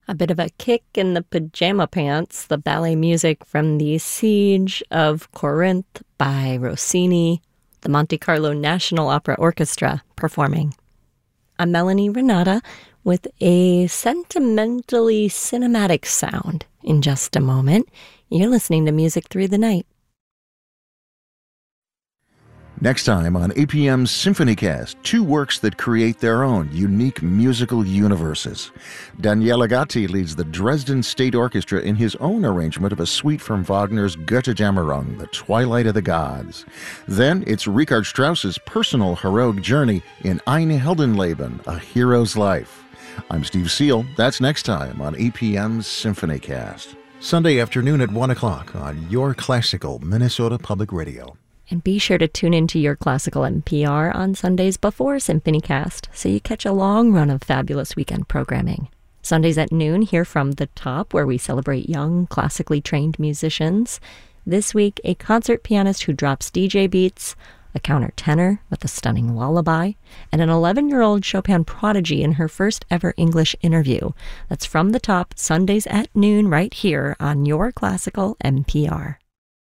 A bit of a kick in the pajama pants, the ballet music from the Siege of Corinth by Rossini, the Monte Carlo National Opera Orchestra performing. I'm Melanie Renata with a sentimentally cinematic sound in just a moment. You're listening to Music Through the Night. Next time on APM's SymphonyCast, two works that create their own unique musical universes. Daniele Gatti leads the Dresden State Orchestra in his own arrangement of a suite from Wagner's Götterdämmerung, The Twilight of the Gods. Then it's Richard Strauss's personal heroic journey in Ein Heldenleben, A Hero's Life. I'm Steve Seal. That's next time on APM's SymphonyCast. Sunday afternoon at 1 o'clock on Your Classical Minnesota Public Radio. And be sure to tune into Your Classical NPR on Sundays before SymphonyCast so you catch a long run of fabulous weekend programming. Sundays at noon, hear from The Top, where we celebrate young, classically trained musicians. This week, a concert pianist who drops DJ beats, a countertenor with a stunning lullaby, and an 11-year-old Chopin prodigy in her first ever English interview. That's from The Top, Sundays at noon, right here on Your Classical NPR.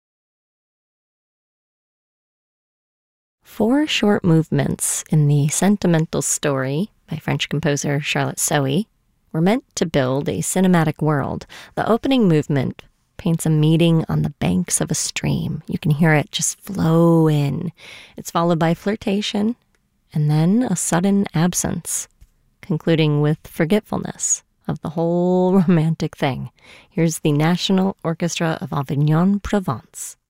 4 short movements in the Sentimental Story by French composer Charlotte Sohy were meant to build a cinematic world. The opening movement paints a meeting on the banks of a stream. You can hear it just flow in. It's followed by flirtation and then a sudden absence, concluding with forgetfulness of the whole romantic thing. Here's the National Orchestra of Avignon, Provence.